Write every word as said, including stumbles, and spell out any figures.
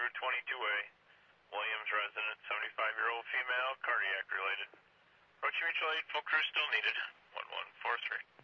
Route twenty-two A. Williams resident, seventy-five-year-old female, cardiac related. Approach mutual aid, full crew still needed. one one four three.